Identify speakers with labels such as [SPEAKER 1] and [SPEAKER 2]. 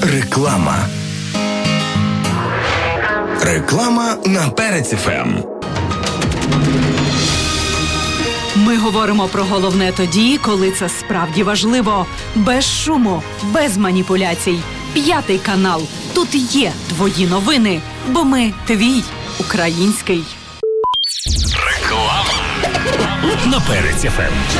[SPEAKER 1] Реклама. Реклама на Перець ФМ.
[SPEAKER 2] Ми говоримо про головне тоді, коли це справді важливо. Без шуму, без маніпуляцій. 5 канал. Тут є твої новини, бо ми твій український.
[SPEAKER 1] Реклама на Перець ФМ.